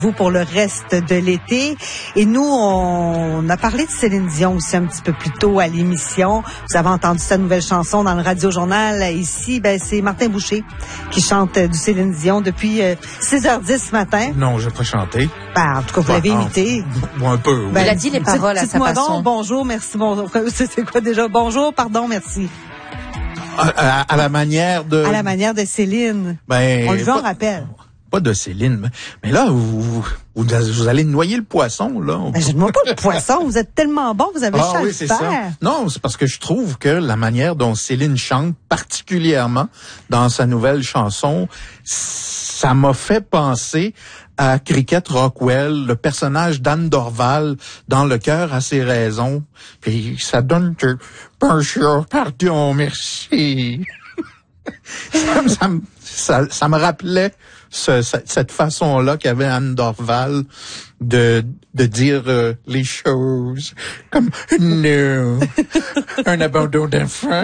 Vous pour le reste de l'été. Et nous, on a parlé de Céline Dion aussi un petit peu plus tôt à l'émission. Vous avez entendu sa nouvelle chanson dans le Radio-Journal. Ici, c'est Martin Boucher qui chante du Céline Dion depuis 6h10 ce matin. Non, je n'ai pas chanté. En tout cas, vous l'avez imité. Un peu, oui. Il a dit les paroles à sa façon. Donc, bonjour, merci, bonjour. C'est quoi déjà? Bonjour, pardon, merci. À la manière de... À la manière de Céline. On lui en rappelle. Pas de Céline, mais là, vous allez noyer le poisson, là. Je ne noie pas le poisson, vous êtes tellement bon, vous avez oui, c'est ça. Non, c'est parce que je trouve que la manière dont Céline chante, particulièrement dans sa nouvelle chanson, ça m'a fait penser à Cricket Rockwell, le personnage d'Anne Dorval dans Le cœur a ses raisons. Puis ça donne que bonjour, pardon, merci. Ça me rappelait cette façon-là qu'avait Anne Dorval de dire les choses comme non, un abandon d'enfant.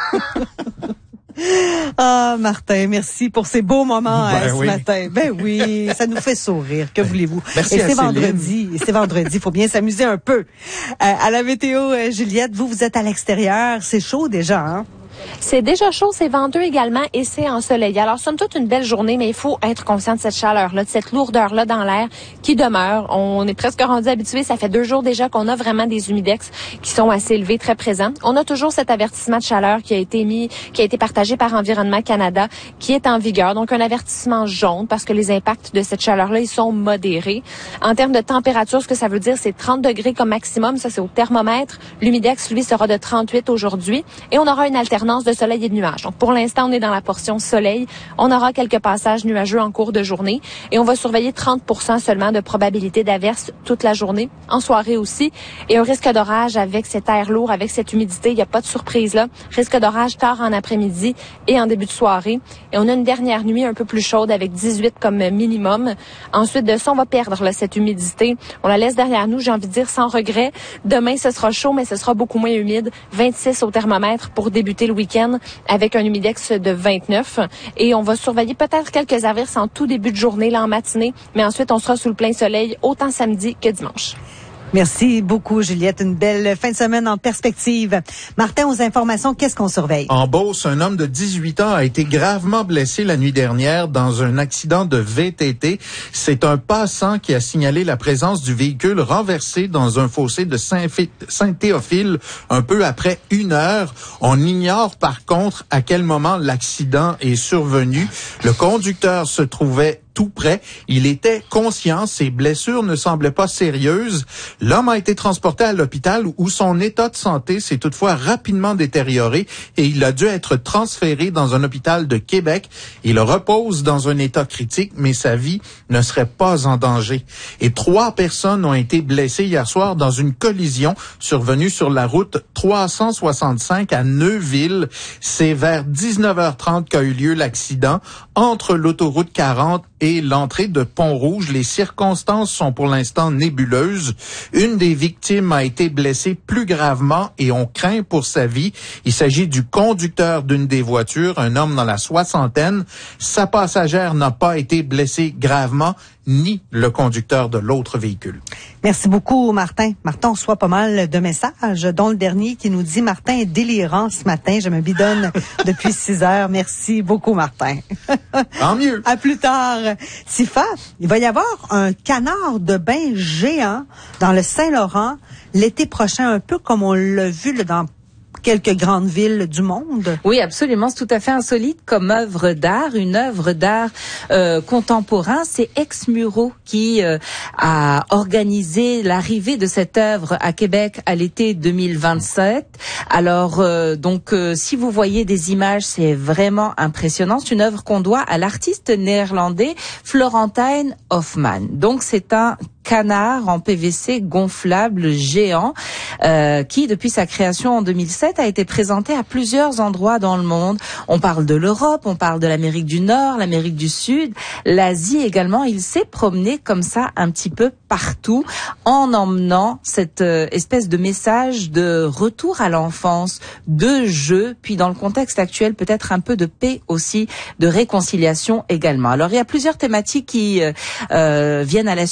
Ah, Martin, merci pour ces beaux moments ce matin. Oui, ça nous fait sourire. Que voulez-vous? Merci. Et c'est vendredi. Il faut bien s'amuser un peu. À la météo, Juliette, vous êtes à l'extérieur. C'est chaud déjà, hein? C'est déjà chaud, c'est venteux également et c'est ensoleillé. Alors, somme toute, une belle journée, mais il faut être conscient de cette chaleur-là, de cette lourdeur-là dans l'air qui demeure. On est presque rendu habitué. Ça fait 2 jours déjà qu'on a vraiment des humidex qui sont assez élevés, très présents. On a toujours cet avertissement de chaleur qui a été partagé par Environnement Canada, qui est en vigueur. Donc, un avertissement jaune parce que les impacts de cette chaleur-là, ils sont modérés. En termes de température, ce que ça veut dire, c'est 30 degrés comme maximum. Ça, c'est au thermomètre. L'humidex, lui, sera de 38 aujourd'hui. Et on aura une alternance de soleil et de nuages. Donc, pour l'instant, on est dans la portion soleil. On aura quelques passages nuageux en cours de journée et on va surveiller 30% seulement de probabilité d'averse toute la journée, en soirée aussi. Et un risque d'orage avec cet air lourd, avec cette humidité. Il n'y a pas de surprise là. Risque d'orage tard en après-midi et en début de soirée. Et on a une dernière nuit un peu plus chaude avec 18 comme minimum. Ensuite de ça, on va perdre là, cette humidité. On la laisse derrière nous, j'ai envie de dire, sans regret. Demain, ce sera chaud, mais ce sera beaucoup moins humide. 26 au thermomètre pour débuter le week-end avec un humidex de 29. Et on va surveiller peut-être quelques averses en tout début de journée, là en matinée. Mais ensuite, on sera sous le plein soleil autant samedi que dimanche. Merci beaucoup, Juliette. Une belle fin de semaine en perspective. Martin, aux informations, qu'est-ce qu'on surveille? En Beauce, un homme de 18 ans a été gravement blessé la nuit dernière dans un accident de VTT. C'est un passant qui a signalé la présence du véhicule renversé dans un fossé de Saint-Théophile un peu après 1 heure. On ignore par contre à quel moment l'accident est survenu. Le conducteur se trouvait tout près. Il était conscient. Ses blessures ne semblaient pas sérieuses. L'homme a été transporté à l'hôpital où son état de santé s'est toutefois rapidement détérioré et il a dû être transféré dans un hôpital de Québec. Il repose dans un état critique, mais sa vie ne serait pas en danger. Et 3 personnes ont été blessées hier soir dans une collision survenue sur la route 365 à Neuville. C'est vers 19h30 qu'a eu lieu l'accident entre l'autoroute 40 et l'entrée de Pont-Rouge. Les circonstances sont pour l'instant nébuleuses. Une des victimes a été blessée plus gravement et on craint pour sa vie. Il s'agit du conducteur d'une des voitures, un homme dans la soixantaine. Sa passagère n'a pas été blessée gravement, ni le conducteur de l'autre véhicule. Merci beaucoup, Martin. Martin, on reçoit pas mal de messages, dont le dernier qui nous dit « Martin est délirant ce matin. Je me bidonne depuis 6 heures. » Merci beaucoup, Martin. Tant mieux. À plus tard. Tifa, il va y avoir un canard de bain géant dans le Saint-Laurent l'été prochain, un peu comme on l'a vu là, dans quelques grandes villes du monde. Oui, absolument. C'est tout à fait insolite comme œuvre d'art, une œuvre d'art contemporain. C'est Ex-Muro qui a organisé l'arrivée de cette œuvre à Québec à l'été 2027. Alors, si vous voyez des images, c'est vraiment impressionnant. C'est une œuvre qu'on doit à l'artiste néerlandais Florentijn Hofman. Donc, c'est un canard en PVC gonflable géant qui, depuis sa création en 2007, a été présenté à plusieurs endroits dans le monde. On parle de l'Europe, on parle de l'Amérique du Nord, l'Amérique du Sud, l'Asie également. Il s'est promené comme ça un petit peu partout en emmenant cette espèce de message de retour à l'enfance, de jeu, puis dans le contexte actuel peut-être un peu de paix aussi, de réconciliation également. Alors il y a plusieurs thématiques qui viennent à la